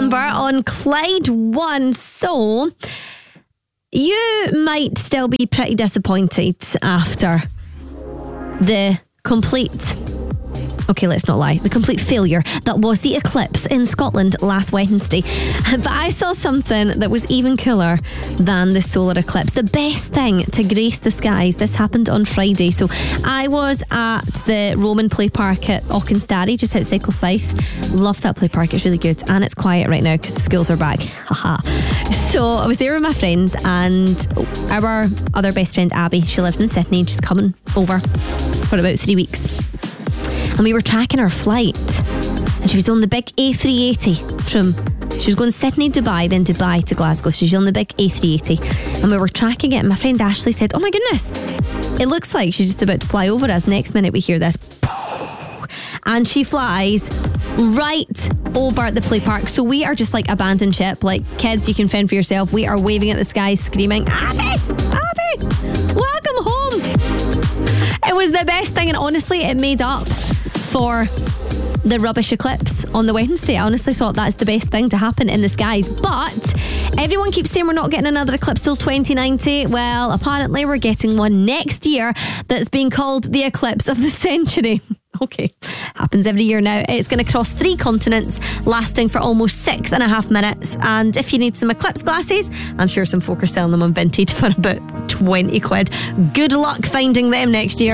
Amber on Clyde One. So you might still be pretty disappointed after the complete... Okay, let's not lie. The complete failure that was the eclipse in Scotland last Wednesday. But I saw something that was even cooler than the solar eclipse. The best thing to grace the skies. This happened on Friday. So I was at the Roman Play Park at Auchenstary, just outside Kilsyth. Love that play park. It's really good. And it's quiet right now because the schools are back. Haha. So I was there with my friends, and our other best friend, Abby, she lives in Sydney. She's coming over for about 3 weeks. And we were tracking her flight, and she was on the big A380 she was going Sydney, Dubai, then Dubai to Glasgow. So she's on the big A380, and we were tracking it, and my friend Ashley said, oh my goodness, it looks like she's just about to fly over us. Next minute we hear this, and she flies right over the play park. So we are just like abandoned ship, like kids, you can fend for yourself. We are waving at the sky, screaming, Abby, welcome home. It was the best thing, and honestly it made up for the rubbish eclipse on the Wednesday. I honestly thought that's the best thing to happen in the skies. But everyone keeps saying we're not getting another eclipse till 2090. Well, apparently we're getting one next year that's being called the eclipse of the century. Okay, happens every year now. It's going to cross 3 continents, lasting for almost 6.5 minutes. And if you need some eclipse glasses, I'm sure some folk are selling them on Vinted for about 20 quid. Good luck finding them next year.